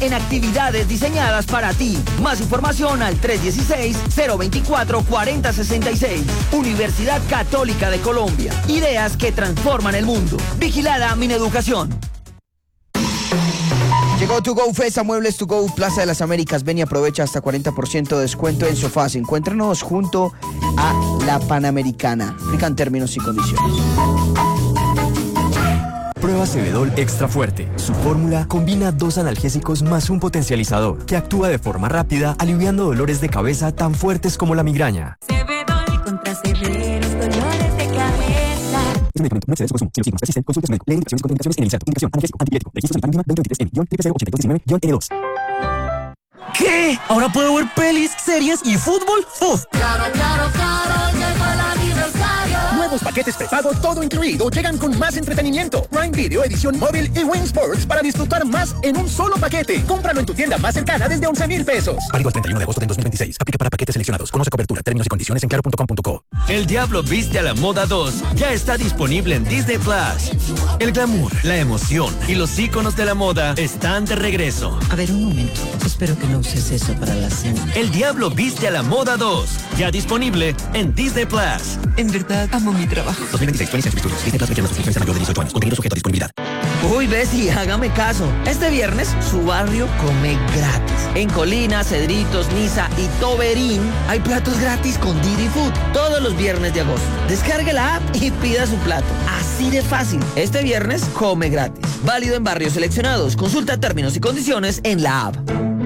en actividades diseñadas para ti. Más información al 316-024-4066. Universidad Católica de Colombia. Ideas que transforman el mundo. Vigilada Mineducación. Llegó To Go Fest a Muebles To Go Plaza de las Américas. Ven y aprovecha hasta 40% de descuento en sofás. Encuéntranos junto a la Panamericana. Aplican términos y condiciones. Prueba Cebedol Extra Fuerte. Su fórmula combina 2 analgésicos más un potencializador que actúa de forma rápida, aliviando dolores de cabeza tan fuertes como la migraña. Cebedol contra severos dolores de cabeza. Este medicamento no excede su consumo. Si los síntomas persisten, consulte a su médico. Lee indicaciones y contraindicaciones en el inserto. Indicación: analgésico, antipirético. Registro sanitario mínima 2023N-TPC8219-N2. ¿Qué? ¿Ahora puedo ver pelis, series y fútbol? ¡Uf! Claro, llegó el aniversario. Nuevos paquetes prepago, todo incluido, llegan con más entretenimiento. Prime Video, edición móvil y Win Sports para disfrutar más en un solo paquete. Cómpralo en tu tienda más cercana desde 11,000 pesos. Válido el 31 de agosto de 2026. Aplica para paquetes seleccionados. Conoce cobertura, términos y condiciones en claro.com.co. El Diablo Viste a la Moda 2 ya está disponible en Disney Plus. El glamour, la emoción y los íconos de la moda están de regreso. A ver, un momento. Espero que no uses eso para la cena. El Diablo Viste a la Moda 2 ya disponible en Disney Plus. En verdad, amo mi trabajo. 2026, Disney Plus requiere la suscripción mayor de 18 años. Contenido sujeto a disponibilidad. Uy, Bessie, hágame caso. Este viernes, su barrio come gratis. En Colina, Cedritos, Niza y Toberín hay platos gratis con Didi Food. Todos los viernes de agosto. Descargue la app y pida su plato. Así de fácil. Este viernes, come gratis. Válido en barrios seleccionados. Consulta términos y condiciones en la app.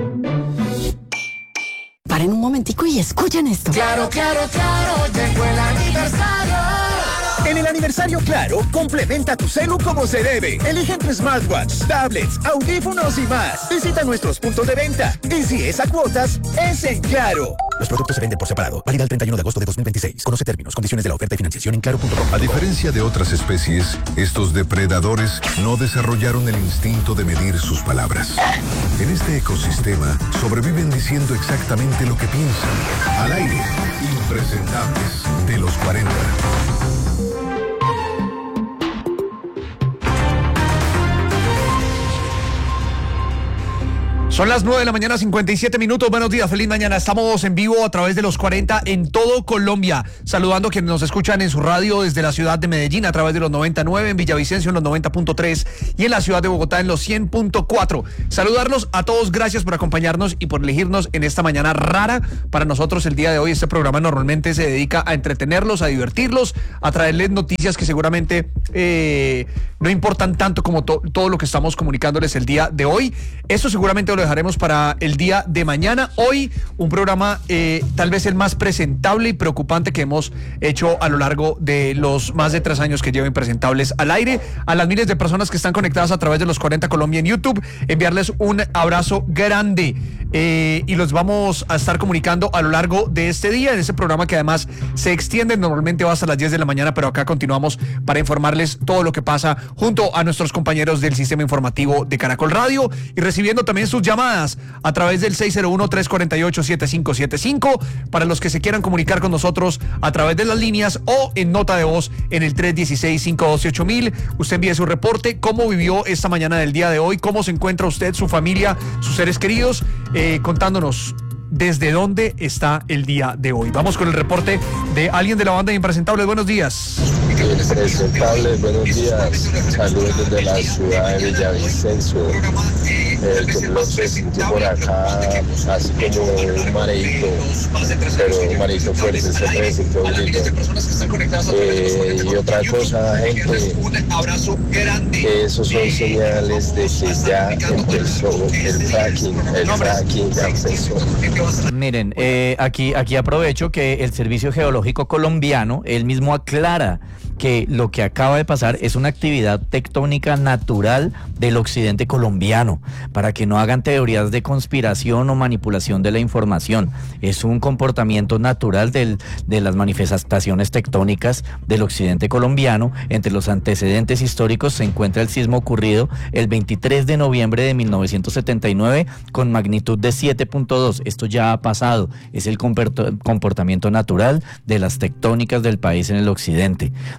Paren un momentico y escuchen esto. Claro, llegó el aniversario. En el aniversario Claro, complementa tu celu como se debe. Elige entre smartwatch, tablets, audífonos y más. Visita nuestros puntos de venta. Y si es a cuotas, es en Claro. Los productos se venden por separado. Válida el 31 de agosto de 2026. Conoce términos, condiciones de la oferta y financiación en claro.com. A diferencia de otras especies, estos depredadores no desarrollaron el instinto de medir sus palabras. En este ecosistema sobreviven diciendo exactamente lo que piensan. Al aire, impresentables de los 40. Son las 9 de la mañana, 57 minutos. Buenos días, feliz mañana. Estamos en vivo a través de los 40 en todo Colombia. Saludando a quienes nos escuchan en su radio desde la ciudad de Medellín a través de los 99, en Villavicencio en los 90.3 y en la ciudad de Bogotá en los 100.4. Saludarlos a todos, gracias por acompañarnos y por elegirnos en esta mañana rara. Para nosotros el día de hoy este programa normalmente se dedica a entretenerlos, a divertirlos, a traerles noticias que seguramente no importan tanto como todo lo que estamos comunicándoles el día de hoy. Eso seguramente lo dejaremos para el día de mañana. Hoy un programa tal vez el más presentable y preocupante que hemos hecho a lo largo de los más de 3 años que llevo Impresentables al aire. A las miles de personas que están conectadas a través de los 40 Colombia en YouTube, enviarles un abrazo grande y los vamos a estar comunicando a lo largo de este día, en este programa que además se extiende, normalmente va hasta las 10 de la mañana, pero acá continuamos para informarles todo lo que pasa junto a nuestros compañeros del sistema informativo de Caracol Radio y recibiendo también sus llamadas a través del 601-348-7575 para los que se quieran comunicar con nosotros a través de las líneas o en nota de voz en el 316-512-8000. Usted envíe su reporte, cómo vivió esta mañana del día de hoy, cómo se encuentra usted, su familia, sus seres queridos, contándonos desde dónde está el día de hoy. Vamos con el reporte de alguien de la banda de Impresentables. Buenos días. Impresentables, buenos días. Saludos desde la ciudad de Villavicencio. El temblor se sintió por acá así como un mareito, pero un mareito fuerte, se sintió bonito. Y otra cosa, gente, que esos son señales de que ya empezó el fracking ya empezó. Miren, aquí aprovecho que el Servicio Geológico Colombiano, él mismo aclara que lo que acaba de pasar es una actividad tectónica natural del occidente colombiano, para que no hagan teorías de conspiración o manipulación de la información. Es un comportamiento natural de las manifestaciones tectónicas del occidente colombiano. Entre los antecedentes históricos se encuentra el sismo ocurrido el 23 de noviembre de 1979 con magnitud de 7.2. Esto ya ha pasado, es el comportamiento natural de las tectónicas del país en el occidente.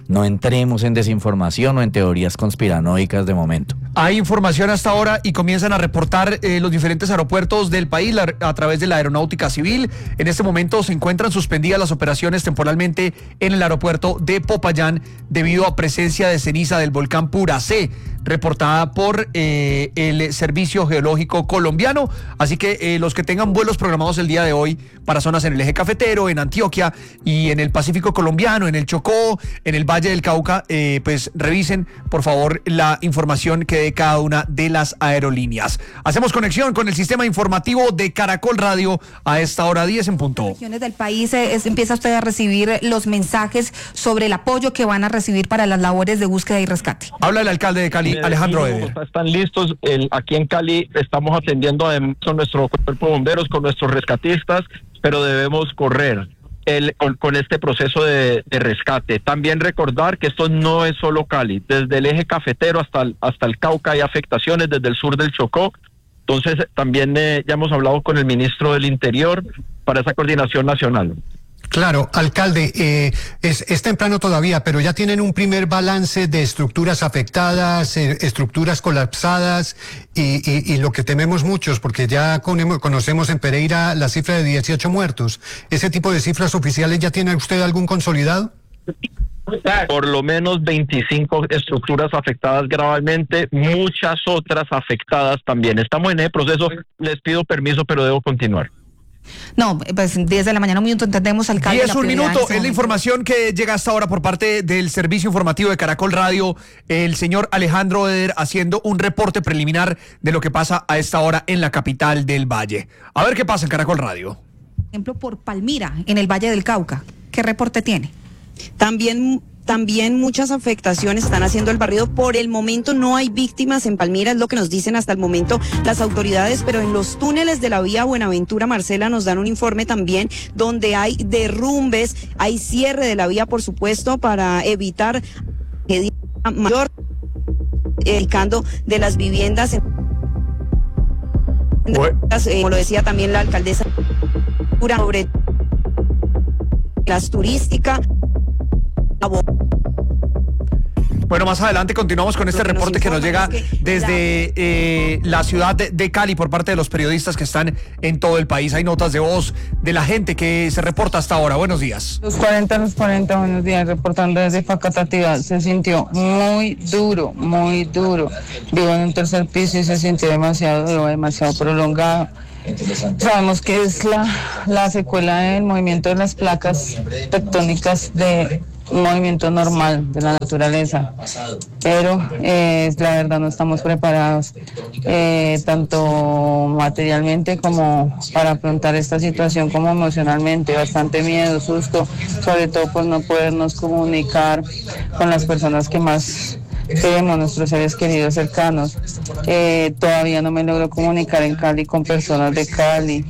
no entremos en desinformación o en teorías conspiranoicas de momento. Hay información hasta ahora y comienzan a reportar los diferentes aeropuertos del país a través de la Aeronáutica Civil. En este momento se encuentran suspendidas las operaciones temporalmente en el aeropuerto de Popayán debido a presencia de ceniza del volcán Puracé, reportada por el Servicio Geológico Colombiano. Así que los que tengan vuelos programados el día de hoy para zonas en el eje cafetero, en Antioquia y en el Pacífico colombiano, en el Chocó, en el Valle del Cauca, pues revisen por favor la información que dé cada una de las aerolíneas. Hacemos conexión con el sistema informativo de Caracol Radio a esta hora 10 en punto. En regiones del país empieza usted a recibir los mensajes sobre el apoyo que van a recibir para las labores de búsqueda y rescate. Habla el alcalde de Cali, Alejandro Eder. Están listos. Aquí en Cali estamos atendiendo además con nuestro cuerpo de bomberos, con nuestros rescatistas, pero debemos correr con este proceso de rescate. También recordar que esto no es solo Cali. Desde el eje cafetero hasta el Cauca hay afectaciones, desde el sur del Chocó. Entonces también ya hemos hablado con el ministro del Interior para esa coordinación nacional. Claro, alcalde, es temprano todavía, pero ya tienen un primer balance de estructuras afectadas, estructuras colapsadas y lo que tememos muchos, porque ya conocemos en Pereira la cifra de 18 muertos. ¿Ese tipo de cifras oficiales ya tiene usted algún consolidado? Por lo menos 25 estructuras afectadas gravemente, muchas otras afectadas también. Estamos en el proceso, les pido permiso, pero debo continuar. No, pues 10 de la mañana, un minuto, entendemos, alcalde. 10, un minuto, es la información que llega hasta ahora por parte del Servicio Informativo de Caracol Radio, el señor Alejandro Eder haciendo un reporte preliminar de lo que pasa a esta hora en la capital del Valle. A ver qué pasa en Caracol Radio. Por ejemplo, por Palmira, en el Valle del Cauca, ¿qué reporte tiene? También muchas afectaciones están haciendo el barrido. Por el momento no hay víctimas en Palmira, es lo que nos dicen hasta el momento las autoridades, pero en los túneles de la vía Buenaventura, Marcela, nos dan un informe también donde hay derrumbes, hay cierre de la vía, por supuesto, para evitar que mayor dedicando de las viviendas. Como lo decía también la alcaldesa, sobre las turísticas. Bueno, más adelante continuamos con este reporte que nos llega desde la ciudad de Cali por parte de los periodistas que están en todo el país. Hay notas de voz de la gente que se reporta hasta ahora. Buenos días. Los 40, buenos días, reportando desde Facatativá. Se sintió muy duro, muy duro. Vivo en un tercer piso y se sintió demasiado duro, demasiado prolongado. Sabemos que es la secuela del movimiento de las placas tectónicas de un movimiento normal de la naturaleza, pero la verdad no estamos preparados tanto materialmente como para afrontar esta situación, como emocionalmente. Bastante miedo, susto, sobre todo por no podernos comunicar con las personas que más queremos, nuestros seres queridos cercanos. Todavía no me logro comunicar en Cali con personas de Cali.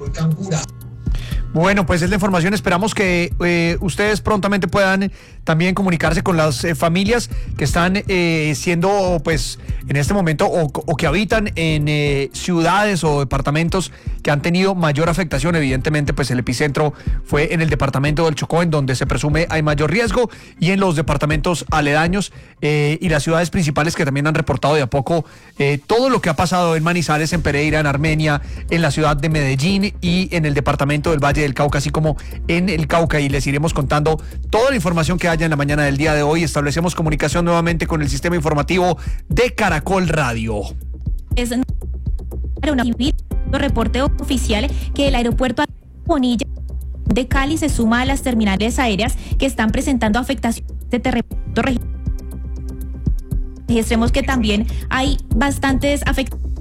Bueno, pues es la información. Esperamos que ustedes prontamente puedan también comunicarse con las familias que están siendo, pues, en este momento o que habitan en ciudades o departamentos que han tenido mayor afectación. Evidentemente, pues el epicentro fue en el departamento del Chocó, en donde se presume hay mayor riesgo, y en los departamentos aledaños y las ciudades principales que también han reportado de a poco todo lo que ha pasado en Manizales, en Pereira, en Armenia, en la ciudad de Medellín y en el departamento del Valle del Cauca, así como en el Cauca, y les iremos contando toda la información que haya en la mañana del día de hoy. Establecemos comunicación nuevamente con el sistema informativo de Caracol Radio. Es una reporte oficial que el aeropuerto Bonilla de Cali se suma a las terminales aéreas que están presentando afectación de terremoto regional. Registremos que también hay bastantes afectaciones.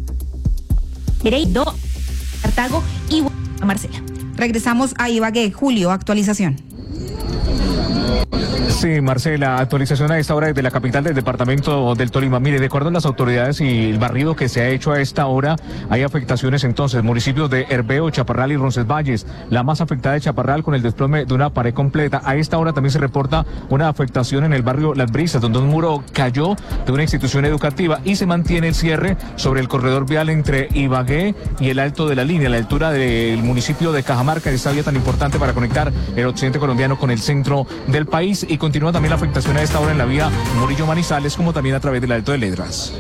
Cartago y Marcela. Regresamos a Ibagué. Julio, actualización. Sí, Marcela, actualización a esta hora desde la capital del departamento del Tolima. Mire, de acuerdo a las autoridades y el barrido que se ha hecho a esta hora, hay afectaciones entonces, municipios de Herveo, Chaparral y Roncesvalles. La más afectada de Chaparral con el desplome de una pared completa. A esta hora también se reporta una afectación en el barrio Las Brisas, donde un muro cayó de una institución educativa, y se mantiene el cierre sobre el corredor vial entre Ibagué y el Alto de la Línea, a la altura del municipio de Cajamarca, esta vía tan importante para conectar el occidente colombiano con el centro del país. Y continúa también la afectación a esta hora en la vía Murillo-Manizales, como también a través del Alto de Ledras.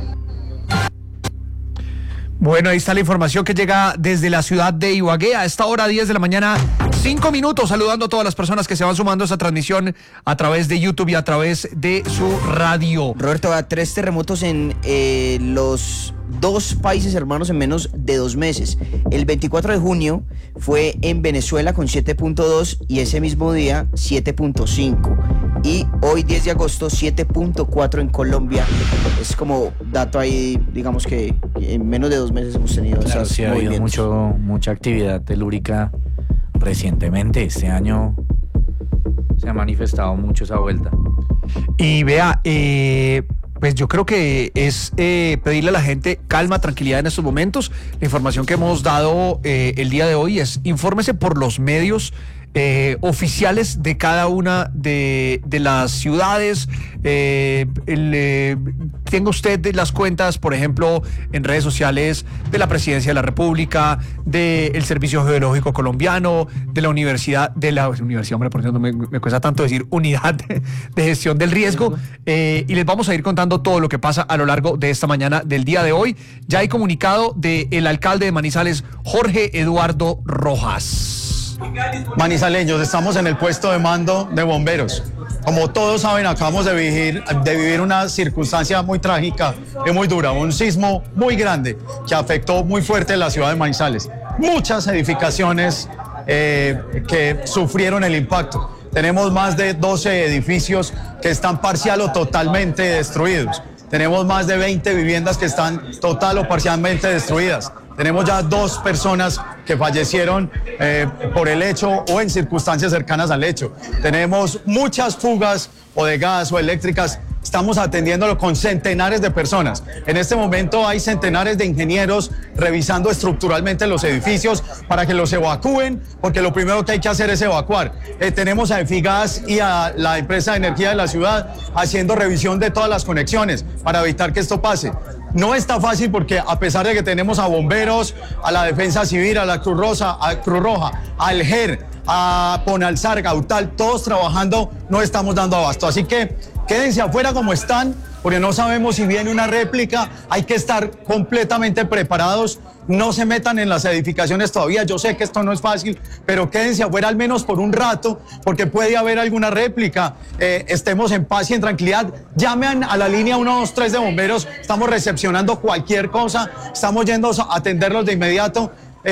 Bueno, ahí está la información que llega desde la ciudad de Ibagué a esta hora 10 de la mañana, 5 minutos, saludando a todas las personas que se van sumando a esta transmisión a través de YouTube y a través de su radio. Roberto, 3 terremotos en los 2 países hermanos en menos de 2 meses. El 24 de junio fue en Venezuela con 7.2 y ese mismo día 7.5. Y hoy 10 de agosto 7.4 en Colombia. Es como dato ahí, digamos que en menos de 2 meses hemos tenido claro, esas sí, ha habido mucha actividad telúrica recientemente. Este año se ha manifestado mucho esa vuelta. Y vea, pues yo creo que es pedirle a la gente calma, tranquilidad en estos momentos. La información que hemos dado el día de hoy es infórmese por los medios oficiales de cada una de las ciudades. Tenga usted las cuentas, por ejemplo, en redes sociales de la Presidencia de la República, del Servicio Geológico Colombiano, de la Universidad, hombre, por cierto, me cuesta tanto decir Unidad de Gestión del Riesgo, y les vamos a ir contando todo lo que pasa a lo largo de esta mañana del día de hoy. Ya hay comunicado del alcalde de Manizales, Jorge Eduardo Rojas. Manizaleños, estamos en el puesto de mando de bomberos. Como todos saben, acabamos de vivir una circunstancia muy trágica y muy dura, un sismo muy grande que afectó muy fuerte la ciudad de Manizales. Muchas edificaciones que sufrieron el impacto. Tenemos más de 12 edificios que están parcial o totalmente destruidos. Tenemos más de 20 viviendas que están total o parcialmente destruidas. Tenemos ya 2 personas que fallecieron por el hecho o en circunstancias cercanas al hecho. Tenemos muchas fugas o de gas o eléctricas. Estamos atendiéndolo con centenares de personas. En este momento hay centenares de ingenieros revisando estructuralmente los edificios para que los evacúen, porque lo primero que hay que hacer es evacuar. Tenemos a Efigas y a la empresa de energía de la ciudad haciendo revisión de todas las conexiones para evitar que esto pase. No está fácil porque a pesar de que tenemos a bomberos, a la Defensa Civil, a la Cruz Roja, al GER, a Ponalzar, Gautal, todos trabajando, no estamos dando abasto. Así que quédense afuera como están, porque no sabemos si viene una réplica. Hay que estar completamente preparados. No se metan en las edificaciones todavía. Yo sé que esto no es fácil, pero quédense afuera al menos por un rato, porque puede haber alguna réplica. Estemos en paz y en tranquilidad. Llamen a la línea 123 de bomberos. Estamos recepcionando cualquier cosa. Estamos yendo a atenderlos de inmediato.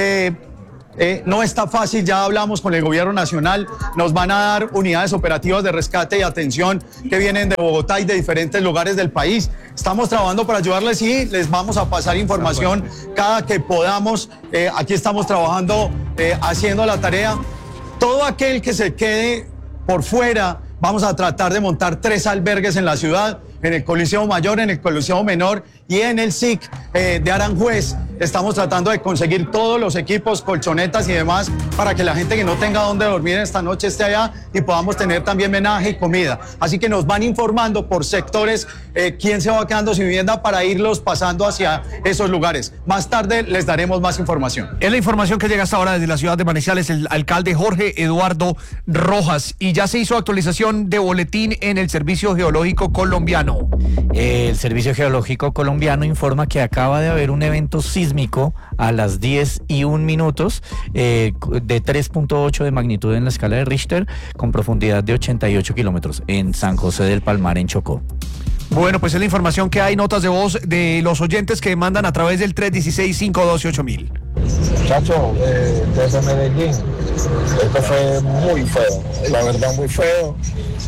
No está fácil, ya hablamos con el gobierno nacional, nos van a dar unidades operativas de rescate y atención que vienen de Bogotá y de diferentes lugares del país. Estamos trabajando para ayudarles y les vamos a pasar información cada que podamos. Aquí estamos trabajando, haciendo la tarea. Todo aquel que se quede por fuera, vamos a tratar de montar 3 albergues en la ciudad, en el Coliseo Mayor, en el Coliseo Menor y en el SIC de Aranjuez. Estamos tratando de conseguir todos los equipos, colchonetas y demás, para que la gente que no tenga dónde dormir esta noche esté allá y podamos tener también menaje y comida. Así que nos van informando por sectores quién se va quedando sin vivienda para irlos pasando hacia esos lugares. Más tarde les daremos más información. Es la información que llega hasta ahora desde la ciudad de Manizales, el alcalde Jorge Eduardo Rojas. Y ya se hizo actualización de boletín en el Servicio Geológico Colombiano. El Servicio Geológico Colombiano informa que acaba de haber un evento sísmico a las 10:01 de 3.8 de magnitud en la escala de Richter, con profundidad de 88 kilómetros en San José del Palmar, en Chocó. Bueno, pues es la información que hay, notas de voz de los oyentes que mandan a través del 316-512-8000. Muchacho, desde Medellín, esto fue muy feo, la verdad muy feo.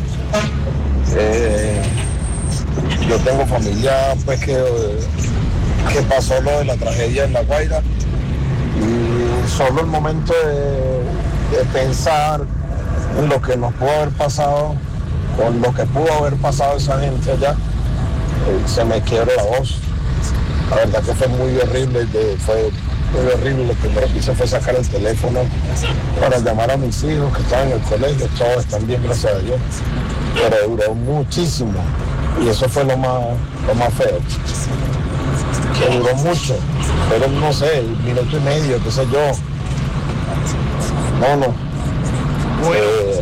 Yo tengo familia pues que pasó lo de la tragedia en La Guaira y solo el momento de pensar en lo que nos pudo haber pasado, con lo que pudo haber pasado esa gente allá, se me quiebra la voz. La verdad que fue muy horrible, Lo primero que hice fue sacar el teléfono para llamar a mis hijos que estaban en el colegio. Todos están bien, gracias a Dios, pero duró muchísimo y eso fue lo más feo, que duró mucho, pero no sé, 1 minuto y medio, qué sé yo. No.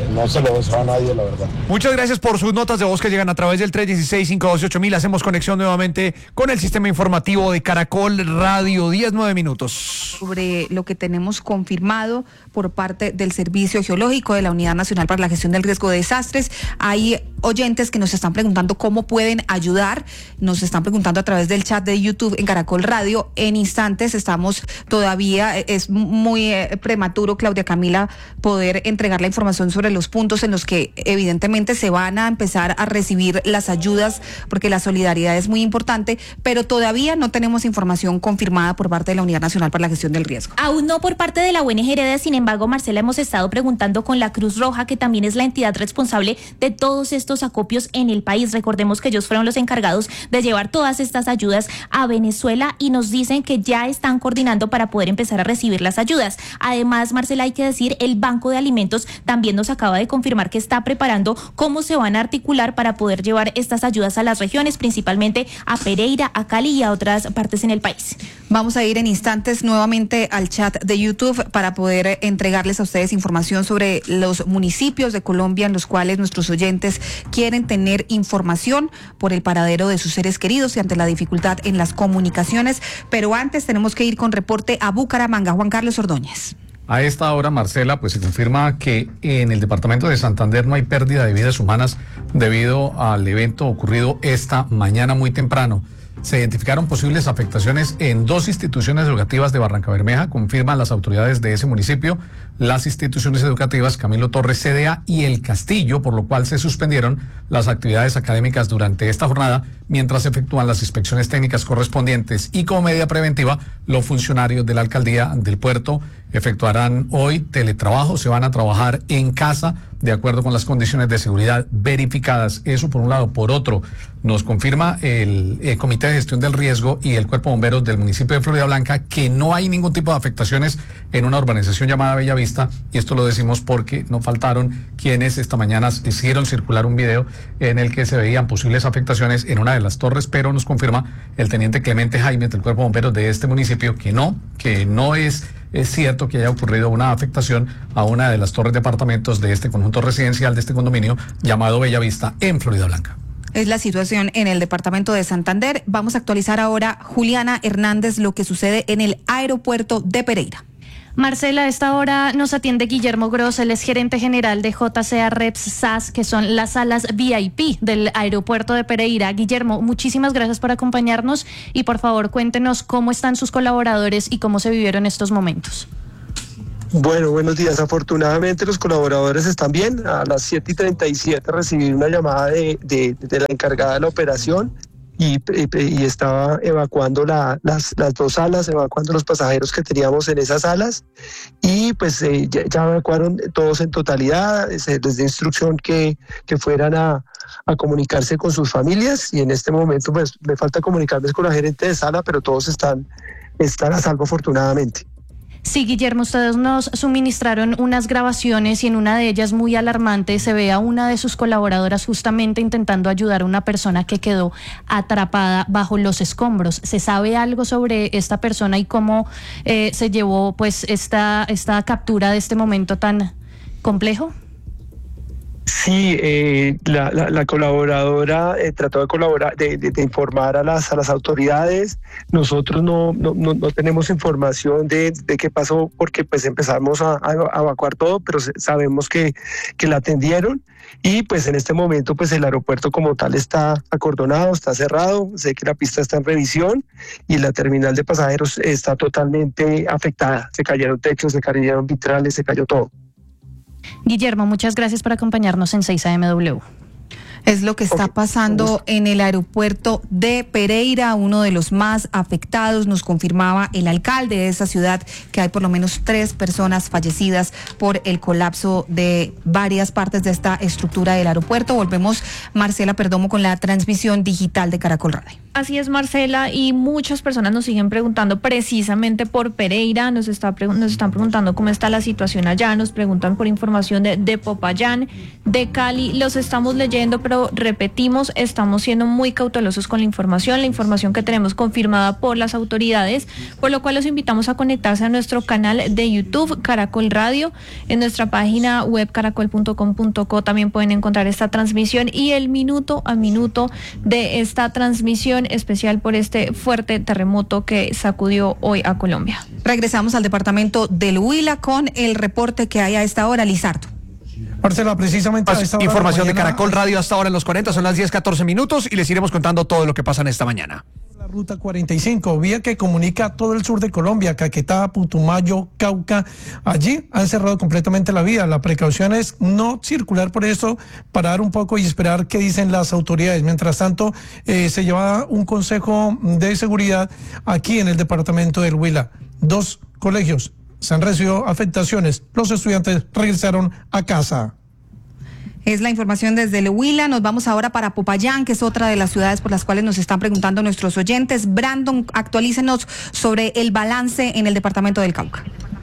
no se lo deseo a nadie, la verdad. Muchas gracias por sus notas de voz que llegan a través del 316-512-8000. Hacemos conexión nuevamente con el sistema informativo de Caracol Radio, 10-9 minutos. Sobre lo que tenemos confirmado por parte del Servicio Geológico de la Unidad Nacional para la Gestión del Riesgo de Desastres. Hay oyentes que nos están preguntando cómo pueden ayudar. Nos están preguntando a través del chat de YouTube en Caracol Radio. En instantes estamos todavía, es muy prematuro, Claudia Camila, poder entregar la información sobre los puntos en los que evidentemente se van a empezar a recibir las ayudas, porque la solidaridad es muy importante, pero todavía no tenemos información confirmada por parte de la Unidad Nacional para la Gestión del Riesgo. Aún no por parte de la ONG Hereda, sin embargo, Marcela, hemos estado preguntando con la Cruz Roja, que también es la entidad responsable de todos estos acopios en el país. Recordemos que ellos fueron los encargados de llevar todas estas ayudas a Venezuela y nos dicen que ya están coordinando para poder empezar a recibir las ayudas. Además, Marcela, hay que decir, el Banco de Alimentos también nos acaba de confirmar que está preparando cómo se van a articular para poder llevar estas ayudas a las regiones, principalmente a Pereira, a Cali y a otras partes en el país. Vamos a ir en instantes nuevamente al chat de YouTube para poder entregarles a ustedes información sobre los municipios de Colombia en los cuales nuestros oyentes quieren tener información por el paradero de sus seres queridos y ante la dificultad en las comunicaciones. Pero antes tenemos que ir con reporte a Bucaramanga. Juan Carlos Ordóñez. A esta hora, Marcela, pues se confirma que en el departamento de Santander no hay pérdida de vidas humanas debido al evento ocurrido esta mañana muy temprano. Se identificaron posibles afectaciones en 2 instituciones educativas de Barrancabermeja, confirman las autoridades de ese municipio, las instituciones educativas Camilo Torres CDA y El Castillo, por lo cual se suspendieron las actividades académicas durante esta jornada mientras se efectúan las inspecciones técnicas correspondientes, y como medida preventiva los funcionarios de la alcaldía del puerto efectuarán hoy teletrabajo, se van a trabajar en casa de acuerdo con las condiciones de seguridad verificadas. Eso por un lado. Por otro, nos confirma el Comité de Gestión del Riesgo y el Cuerpo de Bomberos del municipio de Florida Blanca que no hay ningún tipo de afectaciones en una urbanización llamada Bellavista, y esto lo decimos porque no faltaron quienes esta mañana hicieron circular un video en el que se veían posibles afectaciones en una de las torres, pero nos confirma el teniente Clemente Jaime del Cuerpo de Bomberos de este municipio que no es cierto que haya ocurrido una afectación a una de las torres de apartamentos de este conjunto residencial, de este condominio llamado Bellavista en Florida Blanca. Es la situación en el departamento de Santander. Vamos a actualizar ahora, Juliana Hernández, lo que sucede en el aeropuerto de Pereira. Marcela, a esta hora nos atiende Guillermo Gross, él es gerente general de JCA Reps SAS, que son las salas VIP del aeropuerto de Pereira. Guillermo, muchísimas gracias por acompañarnos y por favor cuéntenos cómo están sus colaboradores y cómo se vivieron estos momentos. Bueno, buenos días. Afortunadamente los colaboradores están bien. A las 7:37 recibí una llamada de la encargada de la operación y estaba evacuando las 2 salas, evacuando los pasajeros que teníamos en esas salas, y pues ya evacuaron todos en totalidad. Se les dio instrucción que fueran a comunicarse con sus familias, y en este momento pues me falta comunicarles con la gerente de sala, pero todos están a salvo afortunadamente. Sí, Guillermo, ustedes nos suministraron unas grabaciones y en una de ellas, muy alarmante, se ve a una de sus colaboradoras justamente intentando ayudar a una persona que quedó atrapada bajo los escombros. ¿Se sabe algo sobre esta persona y cómo se llevó pues esta captura de este momento tan complejo? Sí, la colaboradora trató de colaborar, de informar a las autoridades. Nosotros no tenemos información de qué pasó, porque pues empezamos a evacuar todo, pero sabemos que la atendieron, y pues en este momento pues el aeropuerto como tal está acordonado, está cerrado. Sé que la pista está en revisión y la terminal de pasajeros está totalmente afectada. Se cayeron techos, se cayeron vitrales, se cayó todo. Guillermo, muchas gracias por acompañarnos en 6AMW. Es lo que está pasando en el aeropuerto de Pereira, uno de los más afectados. Nos confirmaba el alcalde de esa ciudad que hay por lo menos 3 personas fallecidas por el colapso de varias partes de esta estructura del aeropuerto. Volvemos, Marcela Perdomo, con la transmisión digital de Caracol Radio. Así es, Marcela, y muchas personas nos siguen preguntando precisamente por Pereira, nos están preguntando cómo está la situación allá, nos preguntan por información de Popayán, de Cali. Los estamos leyendo, pero pero repetimos, estamos siendo muy cautelosos con la información que tenemos confirmada por las autoridades, por lo cual los invitamos a conectarse a nuestro canal de YouTube, Caracol Radio, en nuestra página web caracol.com.co también pueden encontrar esta transmisión y el minuto a minuto de esta transmisión especial por este fuerte terremoto que sacudió hoy a Colombia. Regresamos al departamento del Huila con el reporte que hay a esta hora, Lizardo. Marcela, precisamente a esta hora información de Caracol Radio hasta ahora en los 40, son las 10:14 minutos y les iremos contando todo lo que pasa en esta mañana. La ruta 45, vía que comunica todo el sur de Colombia, Caquetá, Putumayo, Cauca, allí han cerrado completamente la vía. La precaución es no circular por eso, parar un poco y esperar qué dicen las autoridades. Mientras tanto, se lleva un consejo de seguridad aquí en el departamento del Huila. 2 colegios se han recibido afectaciones, los estudiantes regresaron a casa. Es la información desde el Huila. Nos vamos ahora para Popayán, que es otra de las ciudades por las cuales nos están preguntando nuestros oyentes. Brandon, actualícenos sobre el balance en el departamento del Cauca.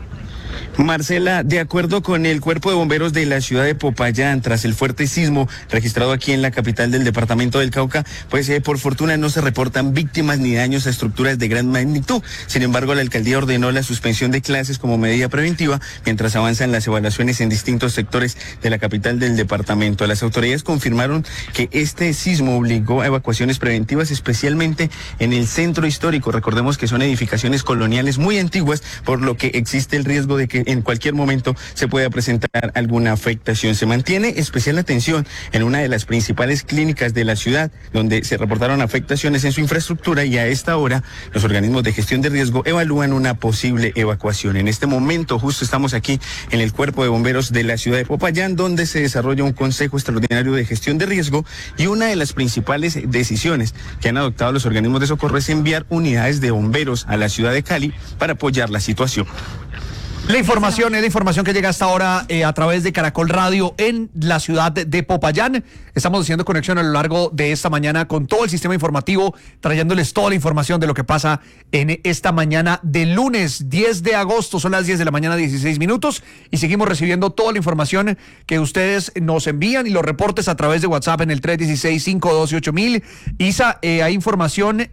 Marcela, de acuerdo con el Cuerpo de Bomberos de la ciudad de Popayán, tras el fuerte sismo registrado aquí en la capital del departamento del Cauca, pues por fortuna no se reportan víctimas ni daños a estructuras de gran magnitud. Sin embargo, la alcaldía ordenó la suspensión de clases como medida preventiva mientras avanzan las evaluaciones en distintos sectores de la capital del departamento. Las autoridades confirmaron que este sismo obligó a evacuaciones preventivas, especialmente en el centro histórico. Recordemos que son edificaciones coloniales muy antiguas, por lo que existe el riesgo de que en cualquier momento se pueda presentar alguna afectación. Se mantiene especial atención en una de las principales clínicas de la ciudad, donde se reportaron afectaciones en su infraestructura, y a esta hora los organismos de gestión de riesgo evalúan una posible evacuación. En este momento justo estamos aquí en el Cuerpo de Bomberos de la ciudad de Popayán, donde se desarrolla un consejo extraordinario de gestión de riesgo, y una de las principales decisiones que han adoptado los organismos de socorro es enviar unidades de bomberos a la ciudad de Cali para apoyar la situación. La información es la información que llega hasta ahora a través de Caracol Radio en la ciudad de Popayán. Estamos haciendo conexión a lo largo de esta mañana con todo el sistema informativo, trayéndoles toda la información de lo que pasa en esta mañana de lunes 10 de agosto. Son las 10 de la mañana, 16 minutos, y seguimos recibiendo toda la información que ustedes nos envían y los reportes a través de WhatsApp en el 316-512-8000. Isa, hay información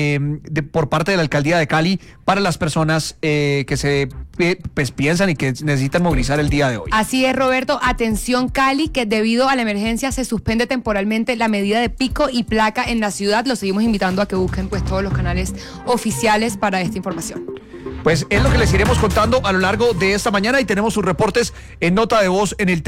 por parte de la alcaldía de Cali para las personas que se piensan y que necesitan movilizar el día de hoy. Así es, Roberto. Atención, Cali, que debido a la emergencia se suspende temporalmente la medida de pico y placa en la ciudad. Los seguimos invitando a que busquen pues todos los canales oficiales para esta información. Pues es lo que les iremos contando a lo largo de esta mañana, y tenemos sus reportes en nota de voz en el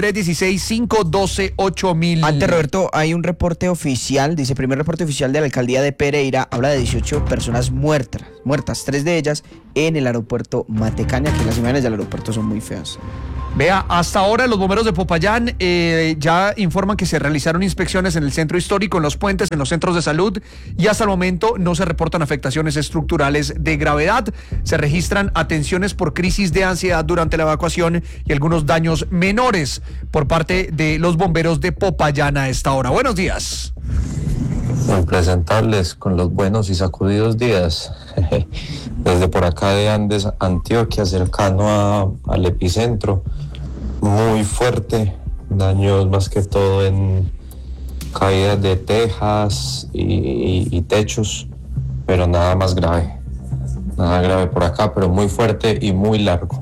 316-512-8000. Antes, Roberto, hay un reporte oficial, dice, primer reporte oficial de la alcaldía de Pereira, habla de 18 personas muertas, 3 de ellas en el aeropuerto Matecaña, que las imágenes del aeropuerto son muy feas. Vea, hasta ahora los bomberos de Popayán ya informan que se realizaron inspecciones en el centro histórico, en los puentes, en los centros de salud, y hasta el momento no se reportan afectaciones estructurales de gravedad. Se registran atenciones por crisis de ansiedad durante la evacuación y algunos daños menores por parte de los bomberos de Popayán a esta hora. Buenos días. Presentarles con los buenos y sacudidos días desde por acá de Andes, Antioquia, cercano al epicentro, muy fuerte, daños más que todo en caídas de tejas y techos, pero nada más grave, nada grave por acá, pero muy fuerte y muy largo.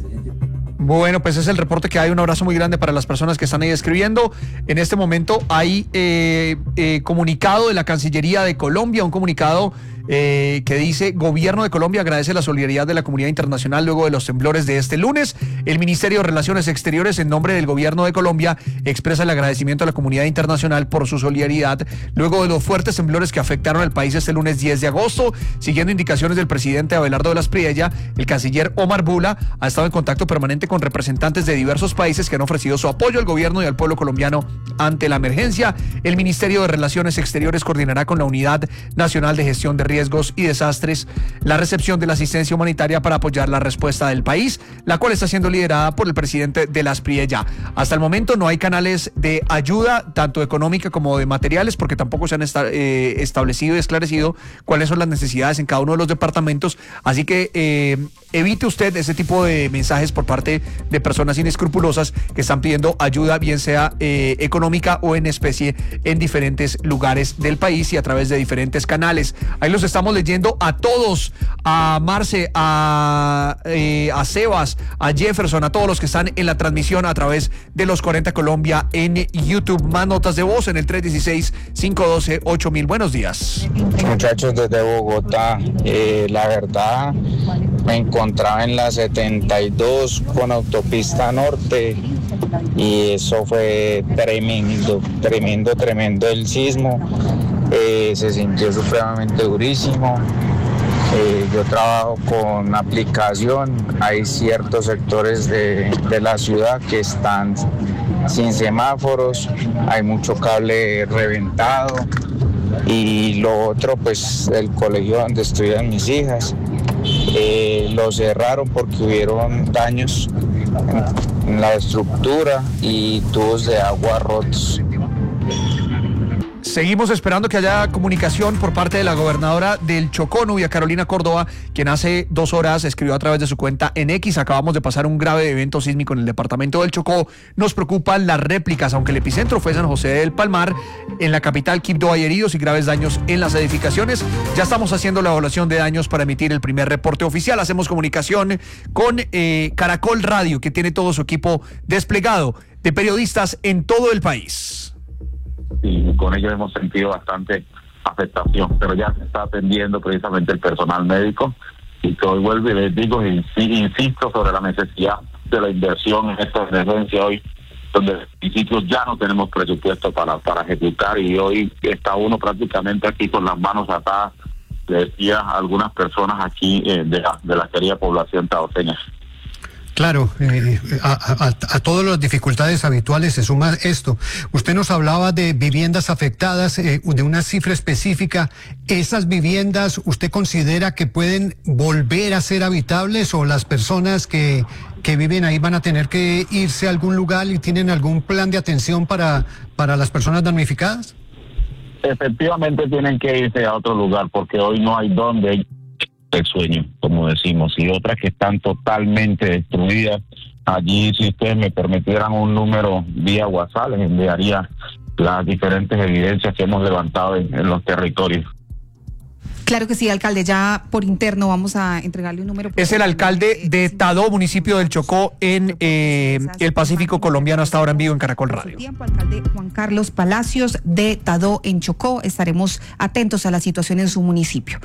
Bueno, pues es el reporte que hay. Un abrazo muy grande para las personas que están ahí escribiendo. En este momento hay comunicado de la Cancillería de Colombia, un comunicado que dice: Gobierno de Colombia agradece la solidaridad de la comunidad internacional luego de los temblores de este lunes. El Ministerio de Relaciones Exteriores, en nombre del Gobierno de Colombia, expresa el agradecimiento a la comunidad internacional por su solidaridad luego de los fuertes temblores que afectaron al país este lunes 10 de agosto. Siguiendo indicaciones del presidente Abelardo de las Priella, el canciller Omar Bula ha estado en contacto permanente con representantes de diversos países que han ofrecido su apoyo al gobierno y al pueblo colombiano ante la emergencia. El Ministerio de Relaciones Exteriores coordinará con la Unidad Nacional de Gestión de Riesgos riesgos y desastres la recepción de la asistencia humanitaria para apoyar la respuesta del país, la cual está siendo liderada por el presidente de las PRIEJA. Hasta el momento no hay canales de ayuda, tanto económica como de materiales, porque tampoco se han establecido y esclarecido cuáles son las necesidades en cada uno de los departamentos. Así que evite usted ese tipo de mensajes por parte de personas inescrupulosas que están pidiendo ayuda, bien sea económica o en especie, en diferentes lugares del país y a través de diferentes canales. Ahí los estamos leyendo a todos, a Marce, a Sebas, a Jefferson, a todos los que están en la transmisión a través de Los 40 Colombia en YouTube. Más notas de voz en el 316-512-8000. Buenos días. Muchachos, desde Bogotá, la verdad me encontraba en la 72 con autopista norte y eso fue tremendo el sismo. Se sintió supremamente durísimo. Yo trabajo con aplicación, hay ciertos sectores de la ciudad que están sin semáforos, hay mucho cable reventado y lo otro, pues el colegio donde estudian mis hijas, lo cerraron porque hubieron daños en la estructura y tubos de agua rotos. Seguimos esperando que haya comunicación por parte de la gobernadora del Chocó, Nubia Carolina Córdoba, quien hace 2 horas escribió a través de su cuenta en X: acabamos de pasar un grave evento sísmico en el departamento del Chocó. Nos preocupan las réplicas, aunque el epicentro fue San José del Palmar. En la capital, Quibdó, hay heridos y graves daños en las edificaciones. Ya estamos haciendo la evaluación de daños para emitir el primer reporte oficial. Hacemos comunicación con Caracol Radio, que tiene todo su equipo desplegado de periodistas en todo el país. Y con ellos hemos sentido bastante afectación, pero ya se está atendiendo precisamente el personal médico, y que hoy vuelvo y les digo y insisto sobre la necesidad de la inversión en esta emergencia hoy, donde los municipios ya no tenemos presupuesto para ejecutar, y hoy está uno prácticamente aquí con las manos atadas, le decía a algunas personas aquí de la querida población taoseña. Claro, a todas las dificultades habituales se suma esto. Usted nos hablaba de viviendas afectadas, de una cifra específica. ¿Esas viviendas usted considera que pueden volver a ser habitables, o las personas que viven ahí van a tener que irse a algún lugar y tienen algún plan de atención para las personas damnificadas? Efectivamente tienen que irse a otro lugar, porque hoy no hay dónde el sueño, como decimos, y otras que están totalmente destruidas. Allí, si ustedes me permitieran un número vía WhatsApp, les enviaría las diferentes evidencias que hemos levantado en los territorios. Claro que sí, alcalde, ya por interno vamos a entregarle un número. Es el alcalde de Tadó, municipio del Chocó, en el Pacífico colombiano, hasta ahora en vivo en Caracol Radio. Alcalde Juan Carlos Palacios de Tadó, en Chocó. Estaremos atentos a la situación en su municipio.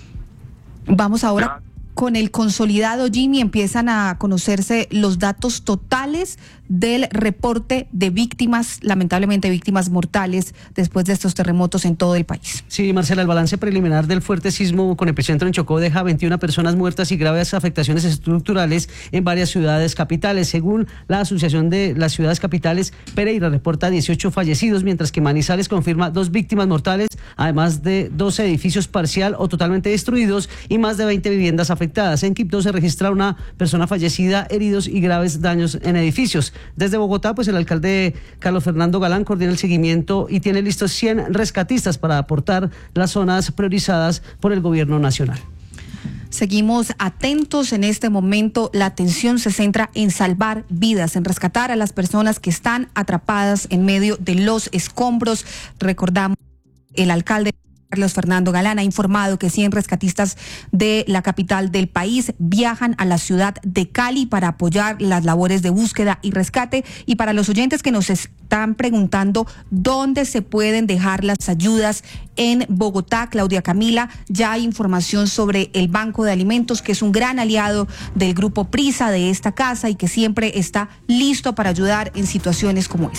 Vamos ahora con el consolidado, Jimmy. Empiezan a conocerse los datos totales del reporte de víctimas, lamentablemente víctimas mortales, después de estos terremotos en todo el país. Sí, Marcela, el balance preliminar del fuerte sismo con epicentro en Chocó deja 21 personas muertas y graves afectaciones estructurales en varias ciudades capitales. Según la Asociación de las Ciudades Capitales, Pereira reporta 18 fallecidos, mientras que Manizales confirma 2 víctimas mortales, además de 12 edificios parcial o totalmente destruidos y más de 20 viviendas afectadas. En Quibdó se registra una persona fallecida, heridos y graves daños en edificios. Desde Bogotá, pues el alcalde Carlos Fernando Galán coordina el seguimiento y tiene listos 100 rescatistas para aportar las zonas priorizadas por el gobierno nacional. Seguimos atentos en este momento. La atención se centra en salvar vidas, en rescatar a las personas que están atrapadas en medio de los escombros. Recordamos, el alcalde Carlos Fernando Galán ha informado que 100 rescatistas de la capital del país viajan a la ciudad de Cali para apoyar las labores de búsqueda y rescate. Y para los oyentes que nos están preguntando dónde se pueden dejar las ayudas en Bogotá, Claudia Camila, ya hay información sobre el Banco de Alimentos, que es un gran aliado del Grupo Prisa, de esta casa, y que siempre está listo para ayudar en situaciones como esta.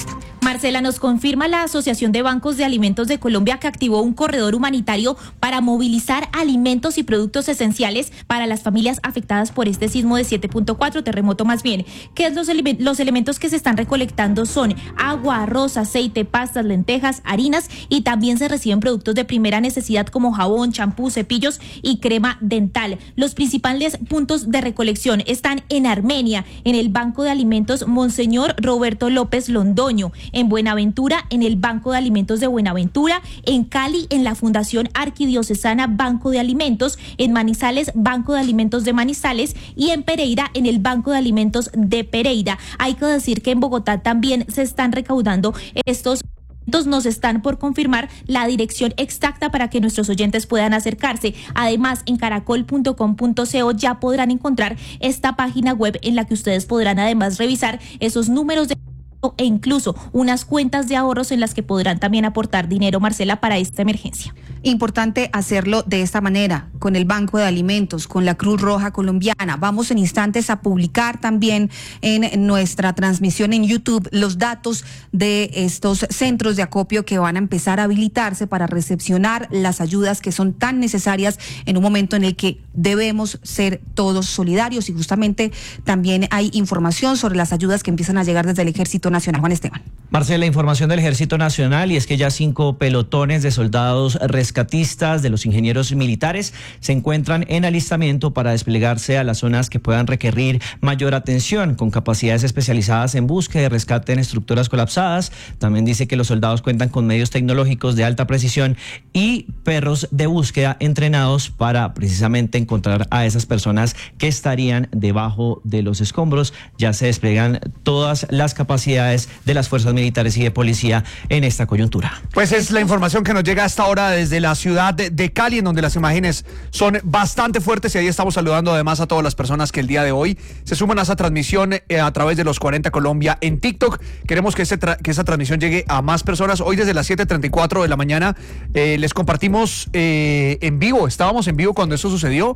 Marcela, nos confirma la Asociación de Bancos de Alimentos de Colombia que activó un corredor humanitario para movilizar alimentos y productos esenciales para las familias afectadas por este sismo de 7.4, terremoto más bien. ¿Qué es los elementos que se están recolectando? Son agua, arroz, aceite, pastas, lentejas, harinas, y también se reciben productos de primera necesidad como jabón, champú, cepillos y crema dental. Los principales puntos de recolección están en Armenia, en el Banco de Alimentos Monseñor Roberto López Londoño, en Buenaventura, en el Banco de Alimentos de Buenaventura, en Cali, en la Fundación Arquidiocesana Banco de Alimentos, en Manizales, Banco de Alimentos de Manizales, y en Pereira, en el Banco de Alimentos de Pereira. Hay que decir que en Bogotá también se están recaudando estos. Nos están por confirmar la dirección exacta para que nuestros oyentes puedan acercarse. Además, en caracol.com.co ya podrán encontrar esta página web en la que ustedes podrán además revisar esos números de e incluso unas cuentas de ahorros en las que podrán también aportar dinero, Marcela, para esta emergencia. Importante hacerlo de esta manera, con el Banco de Alimentos, con la Cruz Roja Colombiana. Vamos en instantes a publicar también en nuestra transmisión en YouTube los datos de estos centros de acopio que van a empezar a habilitarse para recepcionar las ayudas que son tan necesarias en un momento en el que debemos ser todos solidarios, y justamente también hay información sobre las ayudas que empiezan a llegar desde el Ejército Nacional. Juan Esteban. Marcela, información del Ejército Nacional, y es que ya 5 pelotones de soldados rescatistas de los ingenieros militares se encuentran en alistamiento para desplegarse a las zonas que puedan requerir mayor atención, con capacidades especializadas en búsqueda y rescate en estructuras colapsadas. También dice que los soldados cuentan con medios tecnológicos de alta precisión y perros de búsqueda entrenados para precisamente encontrar a esas personas que estarían debajo de los escombros. Ya se despliegan todas las capacidades de las fuerzas militares y de policía en esta coyuntura. Pues es la información que nos llega hasta ahora desde la ciudad de Cali, en donde las imágenes son bastante fuertes, y ahí estamos saludando además a todas las personas que el día de hoy se suman a esa transmisión a través de los 40 Colombia en TikTok. Queremos que esa transmisión llegue a más personas. Hoy desde las 7:34 de la mañana les compartimos en vivo, estábamos en vivo cuando eso sucedió,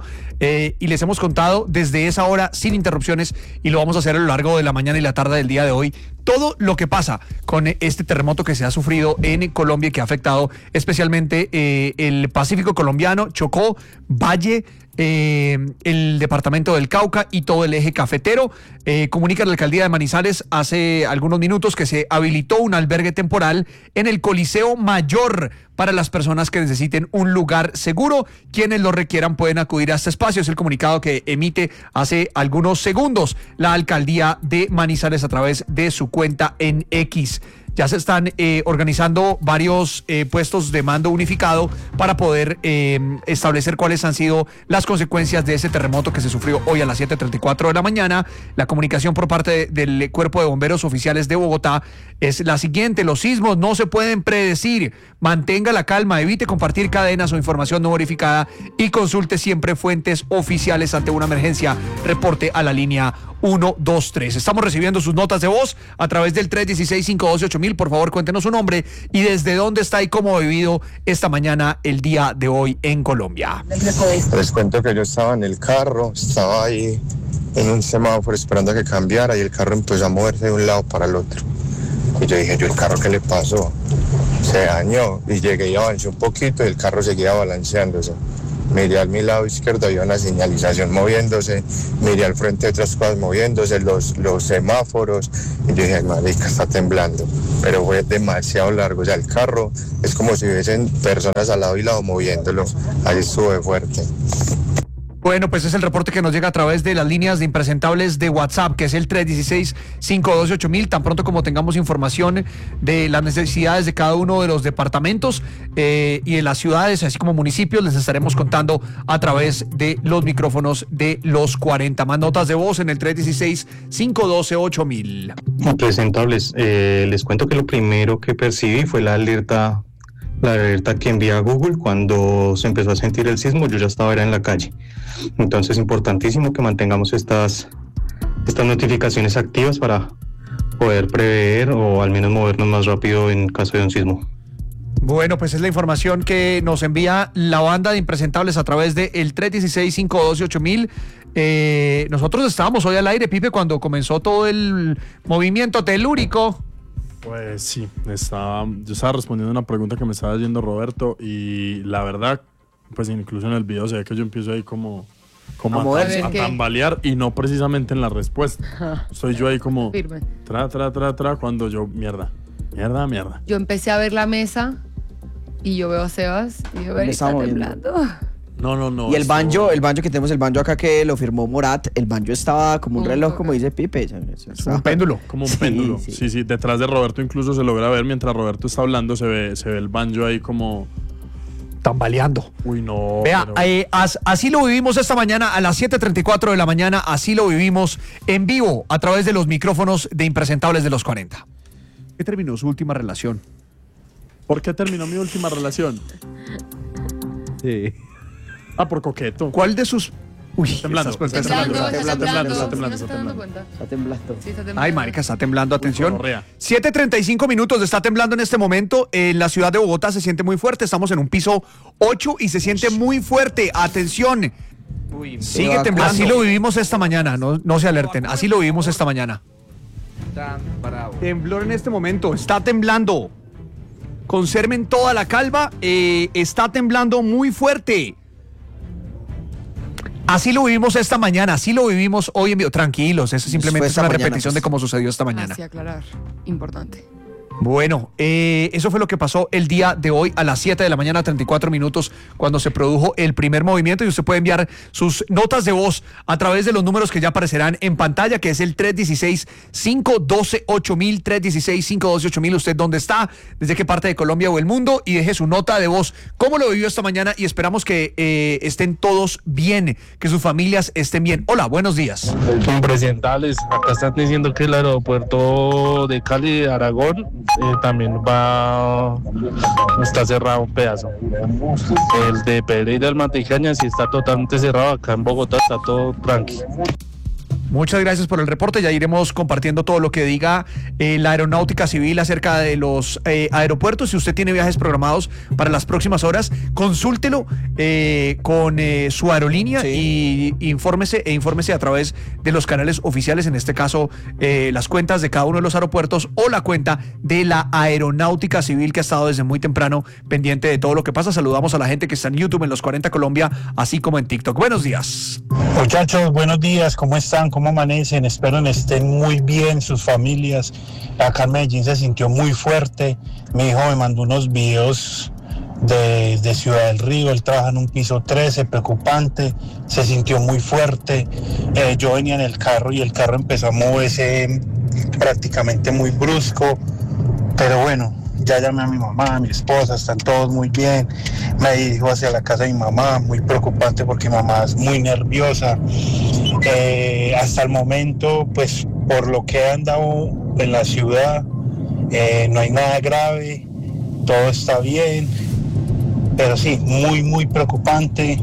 y les hemos contado desde esa hora sin interrupciones, y lo vamos a hacer a lo largo de la mañana y la tarde del día de hoy, todo lo que pasa con este terremoto que se ha sufrido en Colombia, que ha afectado especialmente el Pacífico colombiano, Chocó, Valle, el departamento del Cauca y todo el eje cafetero. Comunica la alcaldía de Manizales hace algunos minutos que se habilitó un albergue temporal en el Coliseo Mayor para las personas que necesiten un lugar seguro. Quienes lo requieran pueden acudir a este espacio. Es el comunicado que emite hace algunos segundos la alcaldía de Manizales a través de su cuenta en X. Ya se están organizando varios puestos de mando unificado para poder establecer cuáles han sido las consecuencias de ese terremoto que se sufrió hoy a las 7:34 de la mañana. La comunicación por parte del Cuerpo de Bomberos Oficiales de Bogotá es la siguiente: los sismos no se pueden predecir. Mantenga la calma, evite compartir cadenas o información no verificada y consulte siempre fuentes oficiales ante una emergencia. Reporte a la línea 123. Estamos recibiendo sus notas de voz a través del 316-512-8000. Por favor, cuéntenos su nombre y desde dónde está y cómo ha vivido esta mañana, el día de hoy en Colombia. Les cuento que yo estaba en el carro, estaba ahí en un semáforo esperando a que cambiara, y el carro empezó a moverse de un lado para el otro. Y yo dije, ¿el carro qué le pasó? Se dañó, y llegué y avancé un poquito y el carro seguía balanceándose. Miré a mi lado izquierdo, había una señalización moviéndose, miré al frente otras cosas moviéndose, los semáforos, y yo dije, marica, está temblando, pero fue demasiado largo. O sea, el carro es como si hubiesen personas al lado y lado moviéndolo, ahí estuve fuerte. Bueno, pues es el reporte que nos llega a través de las líneas de impresentables de WhatsApp, que es el 316-512-8000. Tan pronto como tengamos información de las necesidades de cada uno de los departamentos y de las ciudades, así como municipios, les estaremos contando a través de los micrófonos de los 40. Más notas de voz en el 316-512-8000. Impresentables, les cuento que lo primero que percibí fue la alerta que envía Google cuando se empezó a sentir el sismo. Yo ya estaba en la calle. Entonces, importantísimo que mantengamos estas notificaciones activas para poder prever o al menos movernos más rápido en caso de un sismo. Bueno, pues es la información que nos envía la banda de impresentables a través de el 316-512-8000. Nosotros estábamos hoy al aire, Pipe, cuando comenzó todo el movimiento telúrico. Pues sí, yo estaba respondiendo una pregunta que me estaba haciendo Roberto y la verdad, pues incluso en el video se ve que yo empiezo ahí como a tambalear y no precisamente en la respuesta. Estoy yo ahí como Firme. tra, cuando yo, mierda. Yo empecé a ver la mesa y yo veo a Sebas y yo está temblando. No. Y el banjo que tenemos, el banjo acá que lo firmó Morat, el banjo estaba como un reloj, como dice Pipe. Como un péndulo. Sí, detrás de Roberto incluso se logra ver, mientras Roberto está hablando, se ve el banjo ahí como tambaleando. Uy, no. Vea, así lo vivimos esta mañana a las 7:34 de la mañana, así lo vivimos en vivo a través de los micrófonos de Impresentables de los 40. ¿Qué terminó su última relación? ¿Por qué terminó mi última relación? Sí. Por coqueto. ¿Cuál de sus... Uy, está temblando. Ay, marica, está temblando, atención. 7:35 minutos, está temblando en este momento. En la ciudad de Bogotá se siente muy fuerte. Estamos en un piso 8 y se siente muy fuerte. Atención. Sigue temblando. Así lo vivimos esta mañana, no se alerten. Así lo vivimos esta mañana. Temblor en este momento, está temblando. Conserven toda la calma, está temblando muy fuerte. Así lo vivimos esta mañana, así lo vivimos hoy en vivo. Tranquilos, eso simplemente es una repetición de cómo sucedió esta mañana. Así aclarar, importante. Bueno, eso fue lo que pasó el día de hoy a las 7 de la mañana, 34 minutos, cuando se produjo el primer movimiento. Y usted puede enviar sus notas de voz a través de los números que ya aparecerán en pantalla, que es el 316-512-8000, 316-512-8000. Usted dónde está, desde qué parte de Colombia o el mundo, y deje su nota de voz, cómo lo vivió esta mañana, y esperamos que estén todos bien, que sus familias estén bien. Hola, buenos días. Impresentables, acá están diciendo que el aeropuerto de Cali de Aragón también está cerrado un pedazo. El de Pereira, el Mantecaña, sí está totalmente cerrado. Acá en Bogotá está todo tranquilo. Muchas gracias por el reporte. Ya iremos compartiendo todo lo que diga la Aeronáutica Civil acerca de los aeropuertos. Si usted tiene viajes programados para las próximas horas, consúltelo con su aerolínea y infórmese a través de los canales oficiales, en este caso las cuentas de cada uno de los aeropuertos o la cuenta de la Aeronáutica Civil, que ha estado desde muy temprano pendiente de todo lo que pasa. Saludamos a la gente que está en YouTube, en los 40 Colombia, así como en TikTok. Buenos días. Muchachos, buenos días. ¿Cómo están? ¿Cómo amanecen? Espero que estén muy bien sus familias. Acá en Medellín se sintió muy fuerte. Mi hijo me mandó unos videos de Ciudad del Río. Él trabaja en un piso 13, preocupante. Se sintió muy fuerte. Yo venía en el carro y el carro empezó a moverse prácticamente muy brusco. Pero bueno, ya llamé a mi mamá, a mi esposa, están todos muy bien. Me dirijo hacia la casa de mi mamá, muy preocupante porque mi mamá es muy nerviosa. Hasta el momento, pues por lo que he andado en la ciudad, no hay nada grave, todo está bien, pero sí, muy preocupante.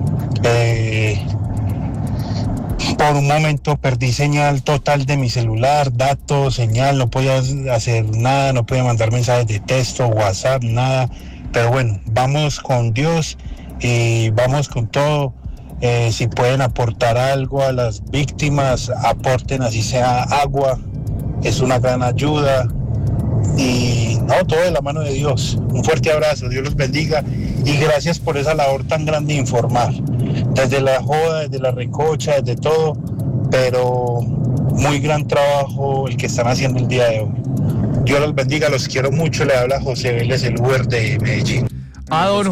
Por un momento perdí señal total de mi celular, datos, señal, no podía hacer nada, no podía mandar mensajes de texto, WhatsApp, nada. Pero bueno, vamos con Dios y vamos con todo. Si pueden aportar algo a las víctimas, aporten, así sea agua, es una gran ayuda. Y no, todo de la mano de Dios. Un fuerte abrazo, Dios los bendiga y gracias por esa labor tan grande de informar. Desde la joda, desde la recocha, desde todo, pero muy gran trabajo el que están haciendo el día de hoy. Dios los bendiga, los quiero mucho. Le habla José Vélez, el Uber de Medellín.